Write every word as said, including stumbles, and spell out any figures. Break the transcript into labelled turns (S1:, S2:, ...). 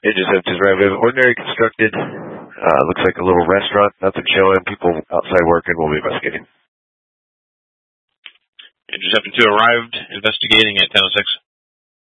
S1: Intercept is right. We have ordinary constructed. Uh, looks like a little restaurant. Nothing showing. People outside working. We'll be investigating.
S2: Intercept two arrived, investigating at ten oh six.